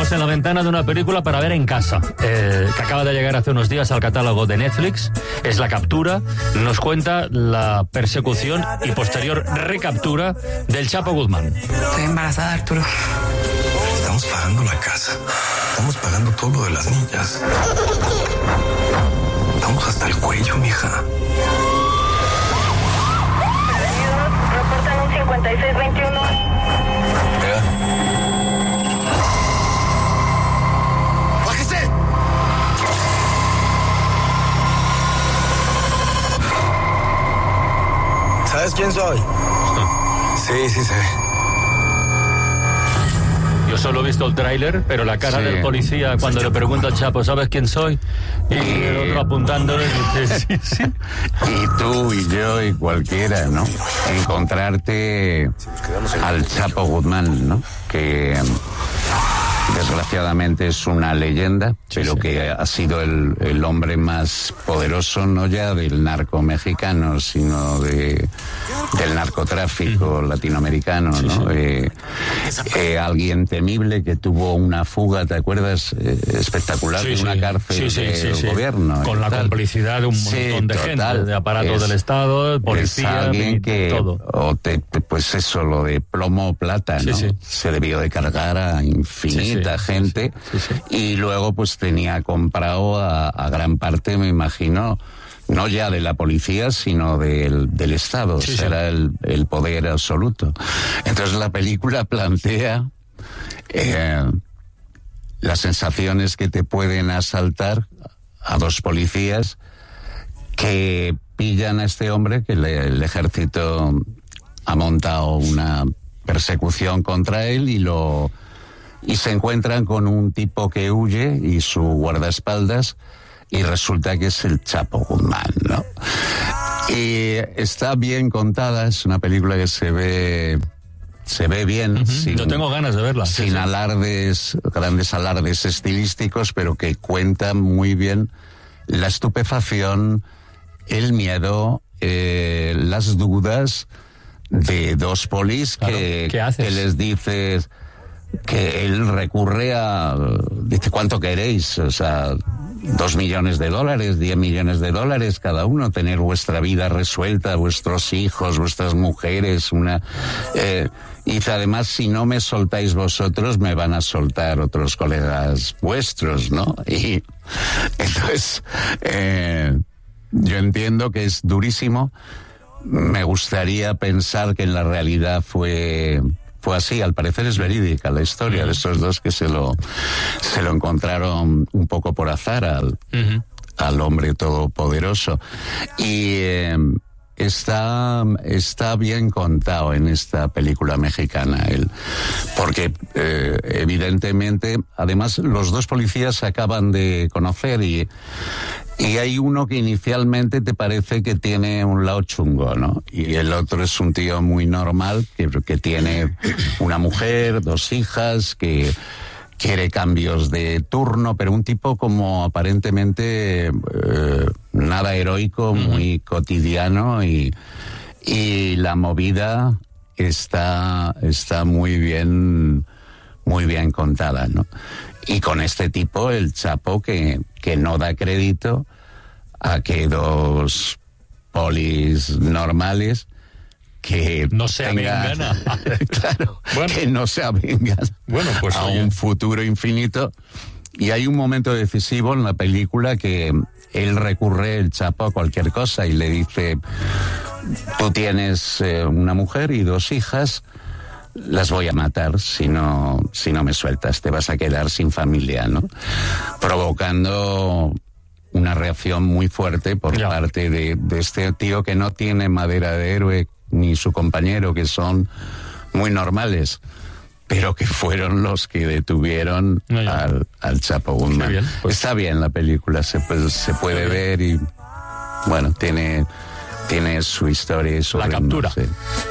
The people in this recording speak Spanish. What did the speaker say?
Estamos en la ventana de una película para ver en casa, que acaba de llegar hace unos días al catálogo de Netflix. Es La Captura. Nos cuenta la persecución y posterior recaptura del Chapo Guzmán. Estoy embarazada, Arturo. Estamos pagando la casa. Estamos pagando todo lo de las niñas. Estamos hasta el cuello, mija. Reportan un 5621. ¡Bájese! ¿Sabes quién soy? Sí, sí sé. Yo solo he visto el tráiler, pero la cara del policía cuando le pregunta al Chapo, ¿sabes quién soy? Y el otro apuntándole dice, sí, sí. Y tú y yo y cualquiera, ¿no? Encontrarte al Chapo Guzmán, ¿no? Que desgraciadamente es una leyenda, pero que ha sido el hombre más poderoso, no ya del narco mexicano, sino del narcotráfico latinoamericano, ¿no? Alguien temible que tuvo una fuga, ¿te acuerdas? Espectacular, de una cárcel del gobierno. Con la complicidad de un montón de gente, de aparatos del Estado, policía, alguien que, todo. Pues eso, lo de plomo o plata, ¿no? Se debió de cargar a infinita gente y luego pues tenía comprado a gran parte, me imagino, no ya de la policía, sino del Estado. O sea, era el poder absoluto. Entonces la película plantea las sensaciones que te pueden asaltar a dos policías que pillan a este hombre, que el ejército ha montado una persecución contra él y se encuentran con un tipo que huye y su guardaespaldas, y resulta que es el Chapo Guzmán, ¿no? Y está bien contada, es una película que se ve bien. Yo tengo ganas de verla. Sin grandes alardes estilísticos, pero que cuenta muy bien la estupefacción, el miedo, las dudas de dos polis que les dices que él recurre dice, ¿cuánto queréis? O sea, $2 millones, $10 millones cada uno, tener vuestra vida resuelta, vuestros hijos, vuestras mujeres, y dice, además, si no me soltáis vosotros, me van a soltar otros colegas vuestros, ¿no? Y entonces, yo entiendo que es durísimo. Me gustaría pensar que en la realidad fue así. Al parecer es verídica la historia de estos dos que se lo encontraron un poco por azar al hombre todopoderoso. Y está bien contado en esta película mexicana, porque evidentemente, además, los dos policías se acaban de conocer y hay uno que inicialmente te parece que tiene un lado chungo, ¿no? Y el otro es un tío muy normal, que tiene una mujer, 2 hijas, que quiere cambios de turno, pero un tipo como aparentemente nada heroico, muy cotidiano, y la movida está muy bien contada, ¿no? Y con este tipo, el Chapo, que no da crédito a que dos polis normales que no se avengan claro, que no se avengan pues, a un futuro infinito. Y hay un momento decisivo en la película que él recurre, el Chapo, a cualquier cosa y le dice, tú tienes una mujer y 2 hijas, las voy a matar si no me sueltas, te vas a quedar sin familia, ¿no? Provocando una reacción muy fuerte por parte de este tío que no tiene madera de héroe, ni su compañero, que son muy normales, pero que fueron los que detuvieron al Chapo Guzmán. Bien, pues. Está bien la película, se puede ver y bueno, tiene su historia y su La Captura.